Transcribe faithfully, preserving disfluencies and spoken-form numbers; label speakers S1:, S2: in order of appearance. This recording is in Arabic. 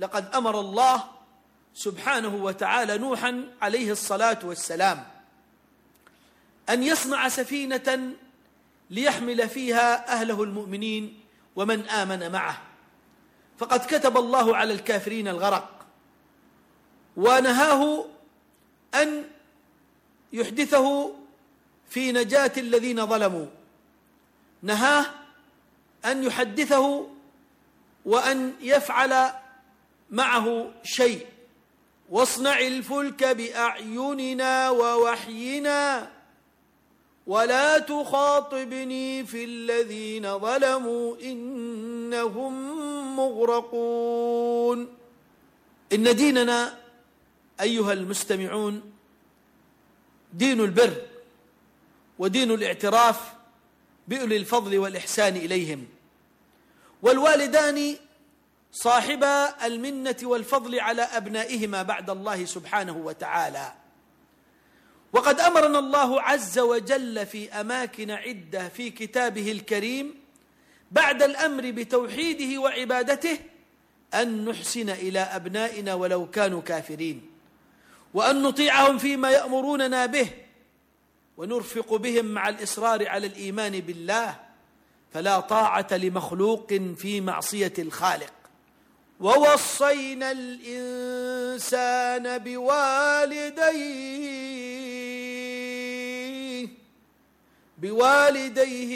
S1: لقد أمر الله سبحانه وتعالى نوحا عليه الصلاة والسلام أن يصنع سفينة ليحمل فيها أهله المؤمنين ومن آمن معه، فقد كتب الله على الكافرين الغرق، ونهاه أن يحدثه في نجاة الذين ظلموا، نهاه أن يحدثه وأن يفعل معه شيء. واصنع الفلك بأعيننا ووحينا ولا تخاطبني في الذين ظلموا إنهم مغرقون. إن ديننا أيها المستمعون دين البر ودين الاعتراف بأولي الفضل والإحسان إليهم، والوالدان صاحبا المنة والفضل على أبنائهما بعد الله سبحانه وتعالى. وقد أمرنا الله عز وجل في أماكن عدة في كتابه الكريم بعد الأمر بتوحيده وعبادته أن نحسن إلى أبنائنا ولو كانوا كافرين، وأن نطيعهم فيما يأمروننا به، ونرفق بهم مع الإصرار على الإيمان بالله، فلا طاعة لمخلوق في معصية الخالق. ووصينا الإنسان بوالديه بوالديه